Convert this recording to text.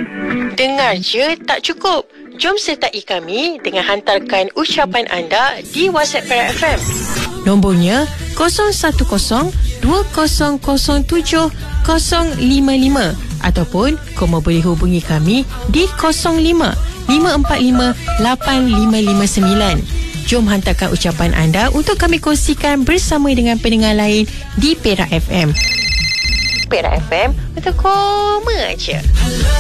Dengar je tak cukup. Jom sertai kami dengan hantarkan ucapan anda di WhatsApp Perak FM. Nombornya 01-2007-055 ataupun kamu boleh hubungi kami di 05-545-8559. Jom hantarkan ucapan anda untuk kami kongsikan bersama dengan pendengar lain di Perak FM. Perak FM, betul koma je.